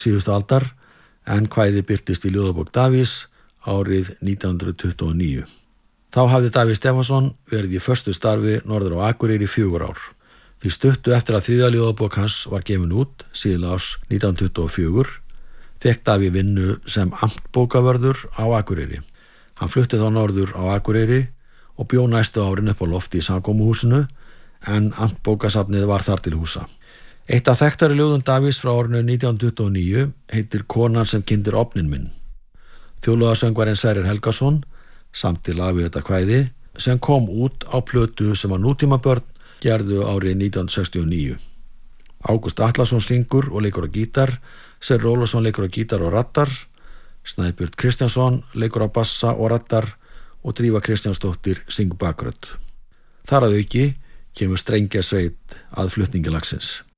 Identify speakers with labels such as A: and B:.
A: síðustu aldar en kvæði birtist í Ljóðabók Davíðs árið 1929. Þá hafði Davíð Stefánsson verið í föstu starfi norður á Akureyri í 4 ár. Því stuttu eftir að 3. ljóðabók hans var gefin út síðla árs 1924 fékk Davíð vinnu sem amtbókavörður á Akureyri. Hann flutti þá norður á Akureyri og bjó næstu árin upp á lofti í samkomuhúsinu en amtbókasafnið var þar til húsa. Eitt af þekktari ljóðum Davíðs frá árinu 1929 heitir Konan sem kyndir ofninn minn. Þjóðlögasöngvarinn Sverrir Helgason samti lag við þetta kvæði sem kom út á plötu sem að nútímabörn gerðu árið 1969. Ágúst Atlason syngur og leikur á gítar, Sverrir Ólafsson leikur á gítar og rattar, Snæbjörn Kristjánsson leikur á bassa og rattar og Drífa Kristjánsdóttir syngur bakrödd. Þar að auki kemur strengjasveit að flutningi lagsins.